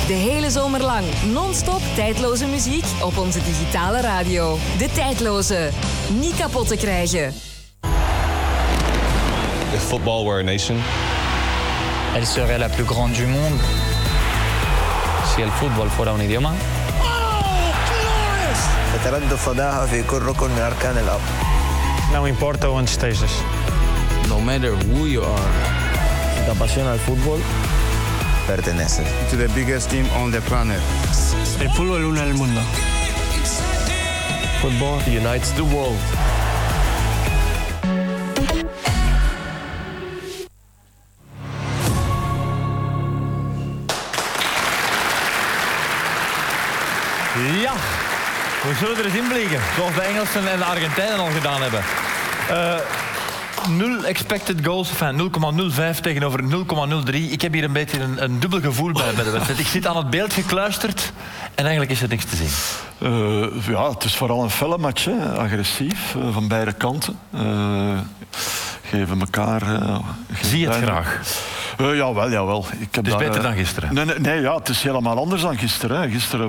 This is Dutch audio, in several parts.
De hele zomer lang non-stop tijdloze muziek op onze digitale radio. De Tijdloze. Niet kapot te krijgen. If football were a nation, elle serait la plus grande du monde. Si el fútbol fuera un idioma. يتردد فضاها في كل ركن من أركان الأرض. Não importa onde estejas. No matter who you are. Si te apasiona el fútbol, perteneces to the biggest team on the planet. El fútbol une el mundo. Football unites the world. Ja, we zullen er eens in vliegen. Zoals de Engelsen en de Argentijnen al gedaan hebben. 0 expected goals, enfin 0,05 tegenover 0,03. Ik heb hier een beetje een dubbel gevoel bij de wedstrijd. Ik zit aan het beeld gekluisterd en eigenlijk is er niks te zien. Ja, het is vooral een felle match, hè. Agressief, van beide kanten. Geven elkaar... Zie je het graag? Jawel. Het is beter dan gisteren? Nee, ja, het is helemaal anders dan gisteren. Hè. Gisteren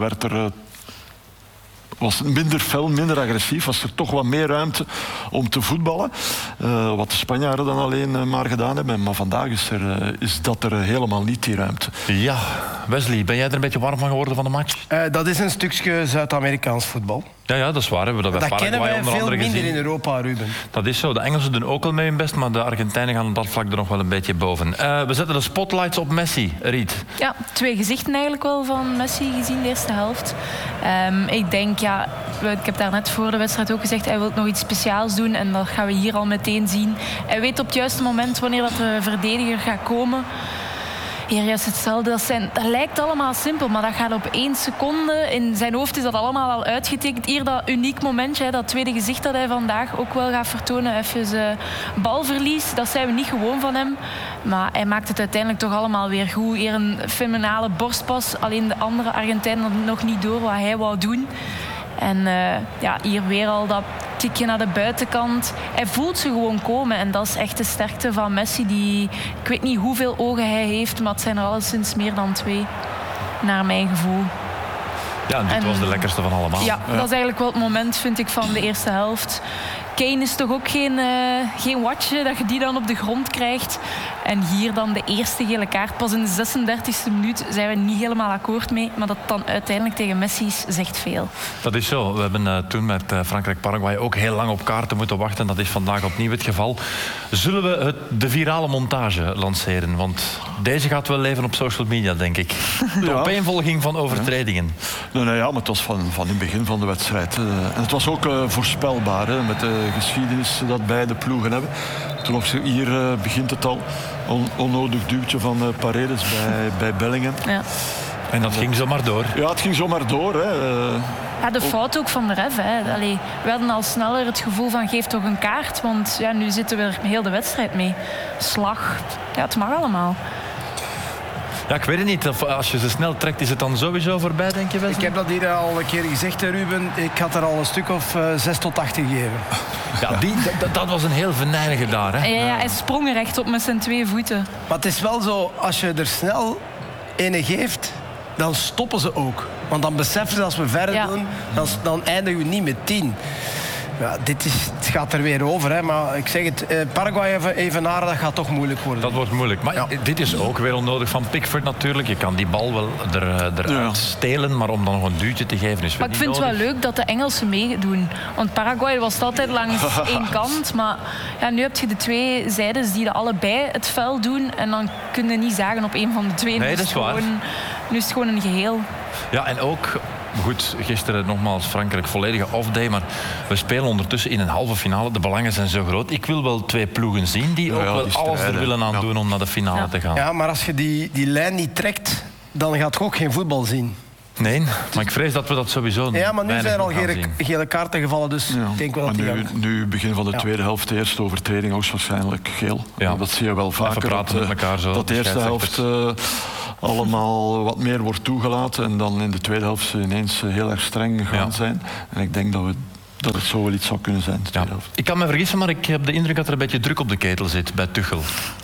was het minder fel, minder agressief. Was er toch wat meer ruimte om te voetballen. Wat de Spanjaarden dan alleen maar gedaan hebben. Maar vandaag is dat er helemaal niet, die ruimte. Ja, Wesley, ben jij er een beetje warm van geworden van de match? Dat is een stukje Zuid-Amerikaans voetbal. Ja, dat is waar. We dat kennen wij veel minder gezien. In Europa, Ruben. Dat is zo. De Engelsen doen ook wel mee hun best, maar de Argentijnen gaan op dat vlak er nog wel een beetje boven. We zetten de spotlights op Messi, Riet. Ja, 2 gezichten eigenlijk wel van Messi gezien de eerste helft. Ik denk, ik heb daar net voor de wedstrijd ook gezegd, hij wil nog iets speciaals doen en dat gaan we hier al meteen zien. Hij weet op het juiste moment wanneer dat de verdediger gaat komen. Hier juist hetzelfde. Dat lijkt allemaal simpel, maar dat gaat op 1 seconde. In zijn hoofd is dat allemaal al uitgetekend. Hier dat uniek momentje, dat tweede gezicht dat hij vandaag ook wel gaat vertonen. Even balverlies, dat zijn we niet gewoon van hem. Maar hij maakt het uiteindelijk toch allemaal weer goed. Hier een fenomenale borstpas. Alleen de andere Argentijnen hadden nog niet door wat hij wou doen. En hier weer al dat tikje naar de buitenkant. Hij voelt ze gewoon komen. En dat is echt de sterkte van Messi. Ik weet niet hoeveel ogen hij heeft, maar het zijn er alleszins meer dan 2. Naar mijn gevoel. Ja, dit was de lekkerste van allemaal. Ja, dat is eigenlijk wel het moment, vind ik, van de eerste helft. Kane is toch ook geen watje dat je die dan op de grond krijgt. En hier dan de eerste gele kaart. Pas in de 36e minuut zijn we niet helemaal akkoord mee. Maar dat dan uiteindelijk tegen Messi is, zegt veel. Dat is zo. We hebben toen met Frankrijk-Paraguay ook heel lang op kaarten moeten wachten. Dat is vandaag opnieuw het geval. Zullen we de virale montage lanceren? Want deze gaat wel leven op social media, denk ik. De opeenvolging van overtredingen. Nee, maar het was van in het begin van de wedstrijd. En het was ook voorspelbaar, hè, met de geschiedenis dat beide ploegen hebben. Toen hier begint het al. Onnodig duwtje van Paredes bij Bellingham. Ja. En dat ging zomaar door. Ja, het ging zomaar door. Hè. De fout ook van de ref. Hè. We hadden al sneller het gevoel van geef toch een kaart. Want nu zitten we er heel de wedstrijd mee. Slag. Ja, het mag allemaal. Ja, ik weet het niet. Als je ze snel trekt, is het dan sowieso voorbij, denk je, Wesley? Ik heb dat hier al een keer gezegd, Ruben. Ik had er al een stuk of 6 tot 8 gegeven. Ja, dat was een heel venijnige daar. Hè? Ja, hij sprong er echt op met zijn 2 voeten. Maar het is wel zo, als je er snel ene geeft, dan stoppen ze ook. Want dan beseffen ze, als we verder doen, dan eindigen we niet met 10. Ja, het gaat er weer over, hè. Maar ik zeg het, Paraguay evenaren, dat gaat toch moeilijk worden. Dat wordt moeilijk. Maar dit is ook weer onnodig van Pickford natuurlijk. Je kan die bal wel eruit stelen, maar om dan nog een duwtje te geven is maar ik vind het wel leuk dat de Engelsen meedoen. Want Paraguay was altijd langs 1 kant. Maar nu heb je de 2 zijdes die allebei het vuil doen. En dan kun je niet zagen op 1 van de 2. Nee, dat is waar. Nu is het gewoon een geheel. Ja, en ook... Goed, gisteren nogmaals Frankrijk volledige off-day, maar we spelen ondertussen in een halve finale. De belangen zijn zo groot. Ik wil wel 2 ploegen zien die ook wel alles er willen aan doen om naar de finale te gaan. Ja, maar als je die lijn niet trekt, dan gaat je ook geen voetbal zien. Nee, maar ik vrees dat we dat sowieso niet. Ja, maar nu zijn er al gele kaarten gevallen, dus ik denk wel dat nu begin van de tweede helft, de eerste overtreding, hoogstwaarschijnlijk geel. Ja. Dat zie je wel vaker. Even praten met elkaar zo. Dat de eerste helft allemaal wat meer wordt toegelaten en dan in de tweede helft ze ineens heel erg streng gaan zijn. En ik denk dat het zo wel iets zou kunnen zijn. De tweede helft. Ik kan me vergissen, maar ik heb de indruk dat er een beetje druk op de ketel zit bij Tuchel.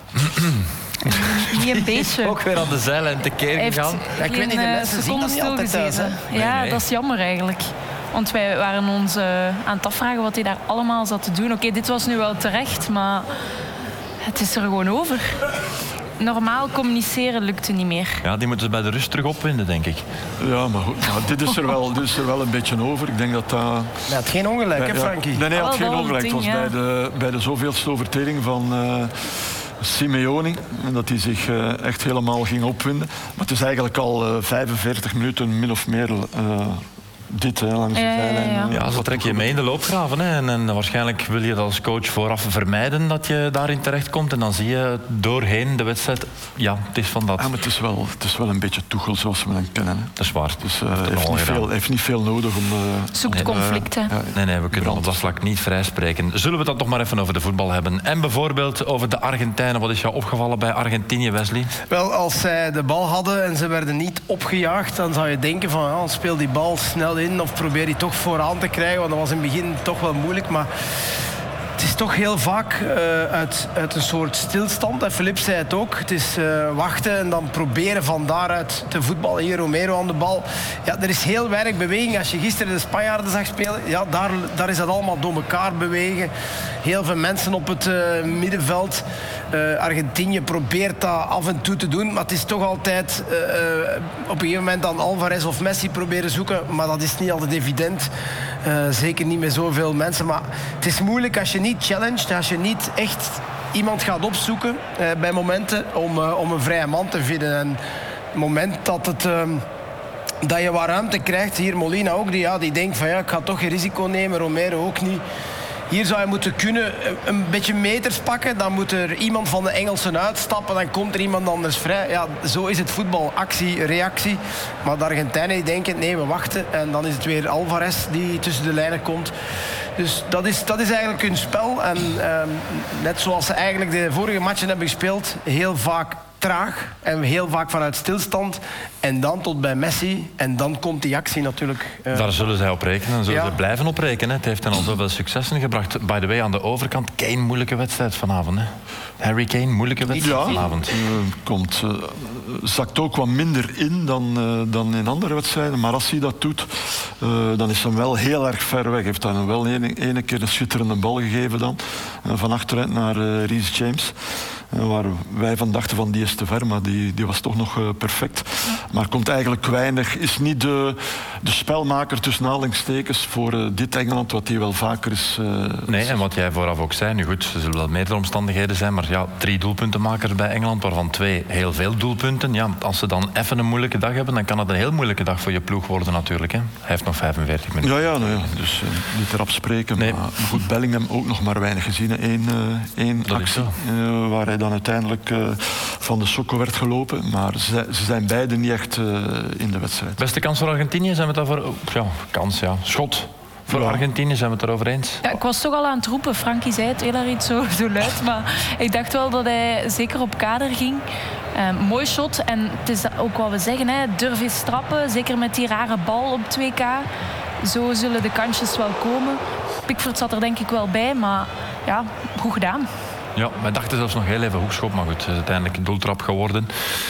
Niet een beetje. Ook weer aan de zijlijn tekeer gegaan. Ik weet niet, de mensen zien dat niet altijd thuis, hè? Ja, dat is jammer eigenlijk. Want wij waren ons aan het afvragen wat hij daar allemaal zat te doen. Oké, dit was nu wel terecht, maar het is er gewoon over. Normaal communiceren lukte niet meer. Ja, die moeten ze bij de rust terug opwinden, denk ik. Ja, maar goed, nou, dit is er wel een beetje over. Ik denk dat dat... Hij had geen ongelijk, hè, Frankie? Nee, hij had geen ongelijk. Het was ja. bij de zoveelste overtreding van Simeone. En dat hij zich echt helemaal ging opwinden. Maar het is eigenlijk al 45 minuten min of meer... dit langs de zijlijn. Ja, zo trek je mee in de loopgraven. Hè. En waarschijnlijk wil je dat als coach vooraf vermijden dat je daarin terechtkomt. En dan zie je doorheen de wedstrijd, ja, het is van dat. Ja, maar het is wel een beetje Tuchel zoals we hem kennen. Hè. Dat is waar. Dus hij heeft niet veel nodig om... Zoekt conflicten. Nee, we kunnen op dat vlak niet vrij spreken. Zullen we dat nog maar even over de voetbal hebben? En bijvoorbeeld over de Argentijnen. Wat is jou opgevallen bij Argentinië, Wesley? Wel, als zij de bal hadden en ze werden niet opgejaagd, dan zou je denken van, ja, speel die bal snel in of probeer die toch vooraan te krijgen, want dat was in het begin toch wel moeilijk, maar het is toch heel vaak uit een soort stilstand. En Philippe zei het ook. Het is wachten en dan proberen van daaruit te voetballen. Hier Romero aan de bal. Ja, er is heel weinig beweging. Als je gisteren de Spanjaarden zag spelen, ja, daar is dat allemaal door elkaar bewegen. Heel veel mensen op het middenveld. Argentinië probeert dat af en toe te doen, maar het is toch altijd op een gegeven moment aan Alvarez of Messi proberen zoeken. Maar dat is niet altijd evident. Zeker niet met zoveel mensen. Maar het is moeilijk als je niet challenged, als je niet echt iemand gaat opzoeken bij momenten om een vrije man te vinden. En het moment dat je wat ruimte krijgt, hier Molina ook, die denkt van ja, ik ga toch geen risico nemen, Romero ook niet. Hier zou je moeten kunnen een beetje meters pakken. Dan moet er iemand van de Engelsen uitstappen. Dan komt er iemand anders vrij. Ja, zo is het voetbal. Actie, reactie. Maar de Argentijnen die denken, nee, we wachten. En dan is het weer Alvarez die tussen de lijnen komt. Dus dat is eigenlijk hun spel. En net zoals ze eigenlijk de vorige matchen hebben gespeeld, heel vaak traag en heel vaak vanuit stilstand. En dan tot bij Messi. En dan komt die actie natuurlijk. Daar zullen zij op rekenen en zullen ze blijven op rekenen. Het heeft hen al zoveel successen gebracht. By the way, aan de overkant, Kane, moeilijke wedstrijd vanavond. Hè? Harry Kane, moeilijke wedstrijd vanavond. Zakt ook wat minder in dan in andere wedstrijden. Maar als hij dat doet, dan is hem wel heel erg ver weg. Heeft dan wel ene keer een schitterende bal gegeven dan. Van achteruit naar Reece James. Waar wij van dachten van die is te ver, maar die was toch nog perfect. Maar komt eigenlijk weinig, is niet de spelmaker tussen aanhalingstekens voor dit Engeland, wat hij wel vaker is. Nee, en wat jij vooraf ook zei, nu goed, er zullen wel meerdere omstandigheden zijn, maar ja, 3 doelpuntenmakers bij Engeland, waarvan 2 heel veel doelpunten. Ja, als ze dan even een moeilijke dag hebben, dan kan het een heel moeilijke dag voor je ploeg worden natuurlijk. Hè. Hij heeft nog 45 minuten. Ja, dus niet erop spreken. Nee. Maar goed, Bellingham ook nog maar weinig gezien. Eén actie waar hij dan uiteindelijk van de sokkel werd gelopen. Maar ze zijn beiden niet echt in de wedstrijd. Beste kans voor Argentinië, zijn we het daarvoor? Ja, schot. Voor Argentinië zijn we het erover eens. Ja, ik was toch al aan het roepen. Frankie zei het heel erg iets zo luid. Maar ik dacht wel dat hij zeker op kader ging. Mooi shot. En het is ook wat we zeggen. Hè. Durf eens trappen. Zeker met die rare bal op 2K. Zo zullen de kansjes wel komen. Pickford zat er denk ik wel bij. Maar ja, goed gedaan. Ja, wij dachten zelfs nog heel even hoekschop, maar goed, het is uiteindelijk een doeltrap geworden.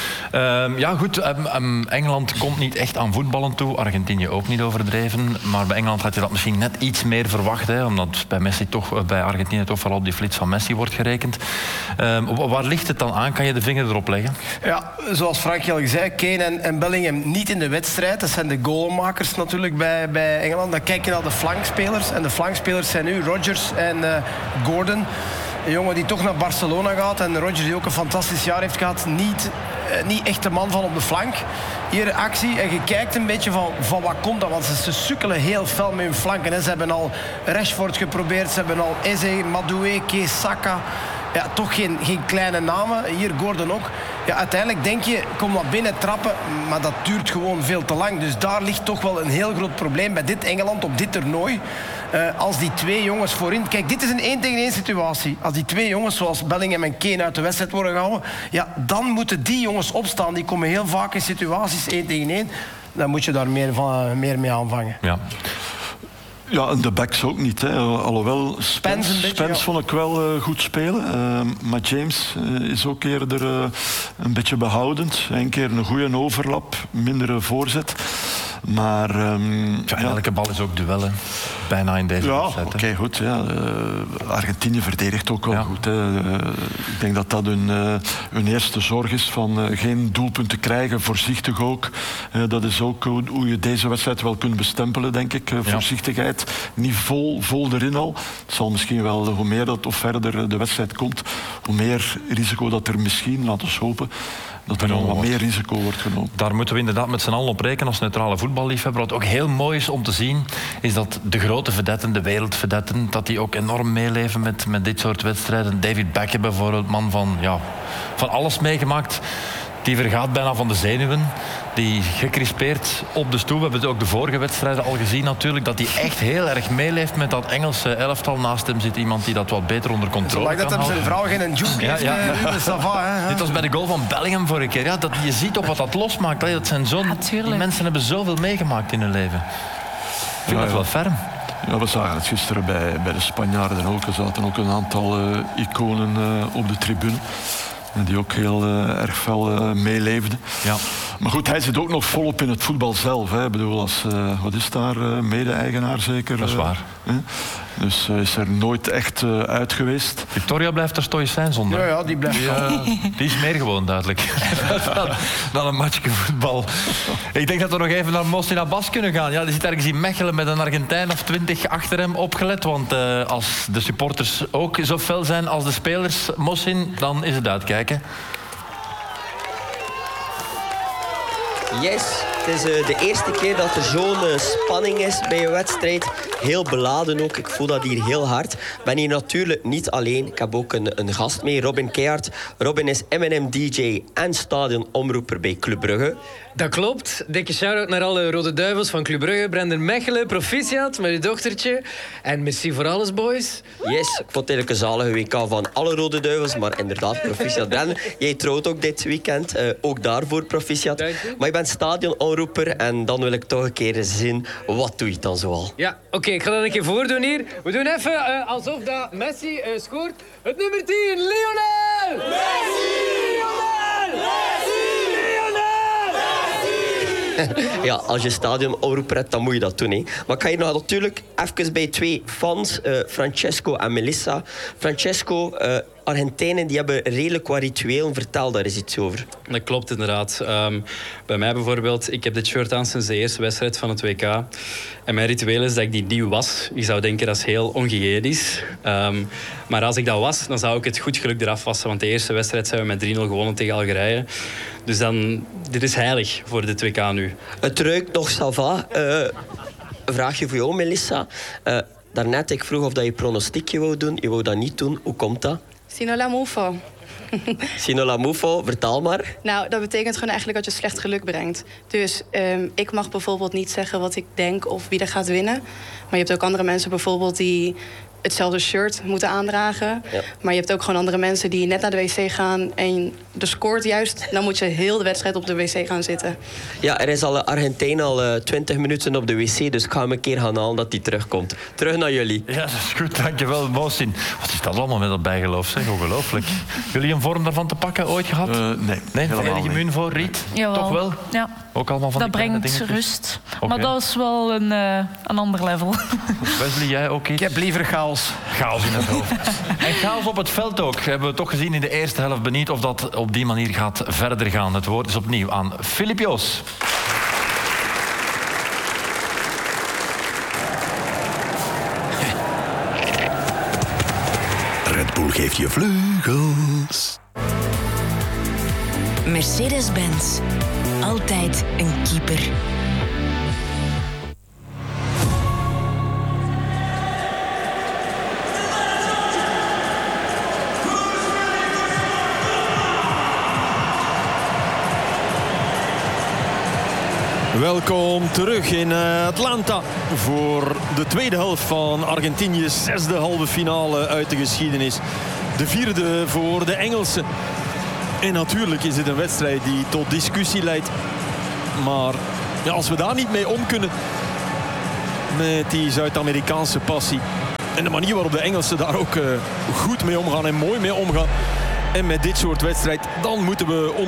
Engeland komt niet echt aan voetballen toe, Argentinië ook niet overdreven, maar bij Engeland had je dat misschien net iets meer verwacht, hè, omdat bij Argentinië toch vooral op die flits van Messi wordt gerekend. Waar ligt het dan aan? Kan je de vinger erop leggen? Ja, zoals Frank al zei, Kane en Bellingham niet in de wedstrijd. Dat zijn de goalmakers natuurlijk bij Engeland. Dan kijk je naar de flankspelers en de flankspelers zijn nu Rodgers en Gordon. Een jongen die toch naar Barcelona gaat en Rodgers die ook een fantastisch jaar heeft gehad. Niet echt de man van op de flank. Hier actie en je kijkt een beetje van wat komt dat. Want ze sukkelen heel fel met hun flanken. Hè. Ze hebben al Rashford geprobeerd. Ze hebben al Eze, Madueke, Saka. Ja, toch geen kleine namen. Hier Gordon ook. Ja, uiteindelijk denk je, kom wat binnen trappen. Maar dat duurt gewoon veel te lang. Dus daar ligt toch wel een heel groot probleem bij dit Engeland op dit toernooi. Als die 2 jongens voorin... Kijk, dit is een 1-tegen-1 situatie. Als die 2 jongens, zoals Bellingham en Kane, uit de wedstrijd worden gehouden, ja, dan moeten die jongens opstaan. Die komen heel vaak in situaties 1-tegen-1. Dan moet je daar meer mee aanvangen. Ja. Ja, en de backs ook niet. Hè. Alhoewel, Spence vond ik wel goed spelen. Maar James is ook eerder een beetje behoudend. Eén keer een goede overlap, mindere voorzet. Maar... elke bal is ook duel, hè. Bijna in deze wedstrijd. Oké, goed. Ja. Argentinië verdedigt ook wel goed. Hè. Ik denk dat dat hun eerste zorg is. Van geen doelpunten krijgen, voorzichtig ook. Dat is ook hoe je deze wedstrijd wel kunt bestempelen, denk ik. Voorzichtigheid, niet vol erin al. Het zal misschien wel, hoe meer dat of verder de wedstrijd komt, hoe meer risico dat er misschien, laten we hopen, dat er nog wat meer risico wordt genomen. Daar moeten we inderdaad met z'n allen op rekenen als neutrale voetballiefhebber. Wat ook heel mooi is om te zien, is dat de grote vedetten, de wereldvedetten, dat die ook enorm meeleven met dit soort wedstrijden. David Beckham bijvoorbeeld, man van alles meegemaakt. Die vergaat bijna van de zenuwen. Die gecrispeerd op de stoel. We hebben het ook de vorige wedstrijden al gezien natuurlijk. Dat hij echt heel erg meeleeft met dat Engelse elftal. Naast hem zit iemand die dat wat beter onder controle kan houden. Zolang dat hem zijn vrouw geen juke heeft. Dit was bij de goal van Bellingham vorige keer. Ja, je ziet ook wat dat losmaakt. Dat zijn die mensen hebben zoveel meegemaakt in hun leven. Ik vind dat wel ferm. Ja, we zagen het gisteren bij de Spanjaarden ook. Er zaten ook een aantal iconen op de tribune. Die ook heel erg fel meeleefde. Ja. Maar goed, hij zit ook nog volop in het voetbal zelf. Hè. Ik bedoel, als, wat is daar, mede-eigenaar zeker? Dat is waar. Dus is er nooit echt uit geweest. Victoria blijft er stoïcijns onder. Ja, die blijft die is meer gewoon, duidelijk. dan een matchje voetbal. Ik denk dat we nog even naar Mohsin Abbas kunnen gaan. Ja, die zit ergens in Mechelen met een Argentijn of 20 achter hem opgelet. Want als de supporters ook zo fel zijn als de spelers, Mohsin, dan is het uitkijken. Yes, het is de eerste keer dat er zo'n spanning is bij een wedstrijd. Heel beladen ook, ik voel dat hier heel hard. Ik ben hier natuurlijk niet alleen, ik heb ook een gast mee, Robin Keijhart. Robin is M&M-DJ en stadionomroeper bij Club Brugge. Dat klopt. Dikke shout-out naar alle Rode Duivels van Club Brugge. Brendan Mechelen, proficiat met uw dochtertje. En merci voor alles, boys. Yes, ik vond het eigenlijk een zalige WK van alle Rode Duivels. Maar inderdaad, proficiat Brendan. Jij trouwt ook dit weekend. Ook daarvoor proficiat. Maar je bent stadionomroeper en dan wil ik toch een keer zien, wat doe je dan zoal? Ja, oké, ik ga dat een keer voordoen hier. We doen even alsof dat Messi scoort. Het nummer 10, Lionel! Messi! Lionel! Messi! Ja, als je stadionomroeper hebt, dan moet je dat doen. Hè. Maar ik ga hier nog natuurlijk even bij twee fans, Francesco en Melissa. Francesco, Argentijnen die hebben redelijk wat rituelen. Vertel daar eens iets over. Dat klopt inderdaad. Bij mij bijvoorbeeld, ik heb dit shirt aan sinds de eerste wedstrijd van het WK. En mijn ritueel is dat ik die nieuw was. Je zou denken dat is heel onhygiënisch. Maar als ik dat was, dan zou ik het goed geluk eraf wassen. Want de eerste wedstrijd zijn we met 3-0 gewonnen tegen Algerije. Dus dan, dit is heilig voor dit WK nu. Het ruikt nog ça va. Een vraagje voor jou, Melissa. Daarnet, ik vroeg of dat je pronostiekje wou doen. Je wou dat niet doen. Hoe komt dat? Sino la mufo. Sino la mufo, vertaal maar. Nou, dat betekent gewoon eigenlijk dat je slecht geluk brengt. Dus ik mag bijvoorbeeld niet zeggen wat ik denk of wie er gaat winnen. Maar je hebt ook andere mensen bijvoorbeeld die hetzelfde shirt moeten aandragen. Ja. Maar je hebt ook gewoon andere mensen die net naar de wc gaan en er scoort juist. Dan moet je heel de wedstrijd op de wc gaan zitten. Ja, er is al een Argentijn al 20 minuten op de wc, dus ik ga hem een keer gaan halen dat hij terugkomt. Terug naar jullie. Ja, dat is goed, dankjewel, Mohsin. Wat is dat allemaal met dat bijgeloof, zeg? Ongelooflijk. Jullie een vorm daarvan te pakken ooit gehad? Nee. Nee, volledig immuun voor, Riet? Jawel. Toch wel? Ja. Ook allemaal van dat die kleine brengt dingetjes? rust. Okay. Maar dat is wel een ander level. Wesley, jij ook iets? Ik heb liever chaos. Chaos in het hoofd. En chaos op het veld ook. Hebben we toch gezien in de eerste helft. Benieuwd of dat op die manier gaat verder gaan. Het woord is opnieuw aan Filip Joos. Red Bull geeft je vleugels. Mercedes-Benz. Altijd een keeper. Welkom terug in Atlanta voor de tweede helft van Argentinië's zesde halve finale uit de geschiedenis. De vierde voor de Engelsen. En natuurlijk is dit een wedstrijd die tot discussie leidt. Maar ja, als we daar niet mee om kunnen, met die Zuid-Amerikaanse passie. En de manier waarop de Engelsen daar ook goed mee omgaan en mooi mee omgaan. En met dit soort wedstrijd, dan moeten we